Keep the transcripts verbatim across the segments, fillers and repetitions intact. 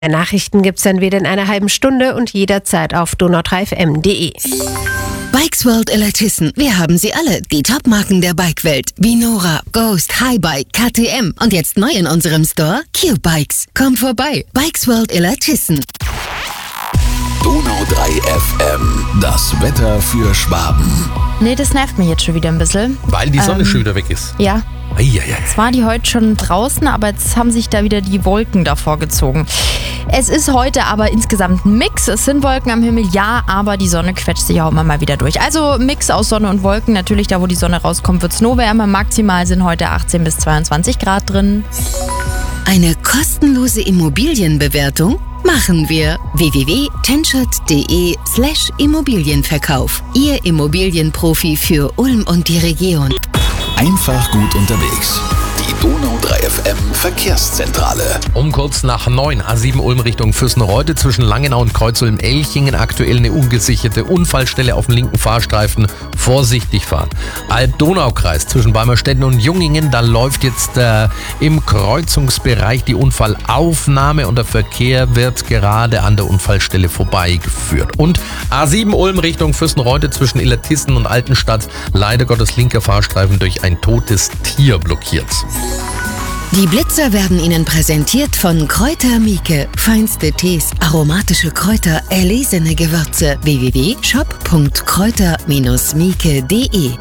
Nachrichten gibt's dann wieder in einer halben Stunde und jederzeit auf donau drei F M punkt de. Bikes World Illertissen. Wir haben sie alle. Die Top-Marken der Bikewelt. Vinora, Ghost, Highbike, K T M. Und jetzt neu in unserem Store, Q-Bikes. Kommt vorbei. Bikes World Illertissen. Donau drei F M. Das Wetter für Schwaben. Nee, das nervt mich jetzt schon wieder ein bisschen. Weil die Sonne Ähm, schon wieder weg ist. Ja. Eieiei. Jetzt war die heute schon draußen, aber jetzt haben sich da wieder die Wolken davor gezogen. Es ist heute aber insgesamt ein Mix. Es sind Wolken am Himmel, ja, aber die Sonne quetscht sich auch immer mal wieder durch. Also Mix aus Sonne und Wolken. Natürlich, da wo die Sonne rauskommt, wird es nur wärmer. Maximal sind heute achtzehn bis zweiundzwanzig Grad drin. Eine kostenlose Immobilienbewertung machen wir. w w w punkt tenschert punkt de slash Immobilienverkauf. Ihr Immobilienprofi für Ulm und die Region. Einfach gut unterwegs. Die Donau drei F M Verkehrszentrale. Um kurz nach neun, A sieben Ulm Richtung Fürstenreuth zwischen Langenau und Kreuzulm-Elchingen. Aktuell eine ungesicherte Unfallstelle auf dem linken Fahrstreifen. Vorsichtig fahren. Alb-Donau-Kreis zwischen Balmerstetten und Jungingen. Da läuft jetzt äh, im Kreuzungsbereich die Unfallaufnahme und der Verkehr wird gerade an der Unfallstelle vorbeigeführt. Und A sieben Ulm Richtung Fürstenreuth zwischen Illertissen und Altenstadt. Leider Gottes linker Fahrstreifen durch ein totes Tier blockiert. Die Blitzer werden Ihnen präsentiert von Kräuter Mieke. Feinste Tees, aromatische Kräuter, erlesene Gewürze. w w w punkt shop punkt kräuter mieke punkt de.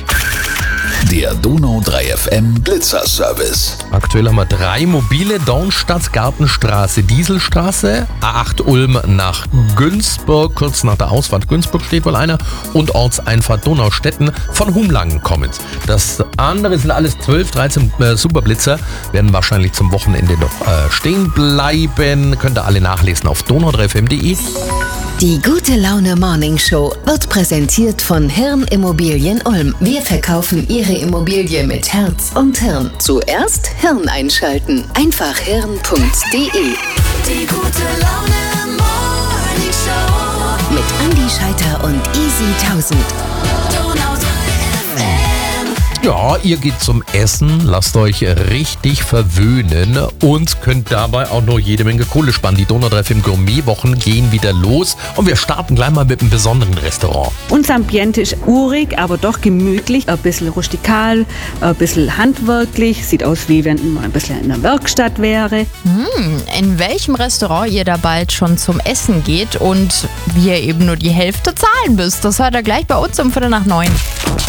Der Donau drei F M Blitzerservice. Aktuell haben wir drei mobile: Dornstadt, Gartenstraße, Dieselstraße, A acht Ulm nach Günzburg, kurz nach der Ausfahrt Günzburg steht wohl einer, und Ortseinfahrt Donaustetten von Humlangen kommend. Das andere sind alles zwölf, dreizehn äh, Superblitzer, werden wahrscheinlich zum Wochenende noch äh, stehen bleiben. Könnt ihr alle nachlesen auf donau drei f m punkt de. Die Gute Laune Morning Show wird präsentiert von Hirn Immobilien Ulm. Wir verkaufen Ihre Immobilie mit Herz und Hirn. Zuerst Hirn einschalten. Einfach hirn punkt de. Die gute Laune Morning Show Mit Andi Scheiter und Easy tausend. Donau drei F M. Ja, ihr geht zum Essen, lasst euch richtig verwöhnen und könnt dabei auch noch jede Menge Kohle sparen. Die Donau drei F M Gourmet-Wochen gehen wieder los und wir starten gleich mal mit einem besonderen Restaurant. Unser Ambiente ist urig, aber doch gemütlich, ein bisschen rustikal, ein bisschen handwerklich. Sieht aus, wie wenn man ein bisschen in einer Werkstatt wäre. Hm, in welchem Restaurant ihr da bald schon zum Essen geht und wie ihr eben nur die Hälfte zahlen müsst, das hört ihr gleich bei uns um Viertel nach neun.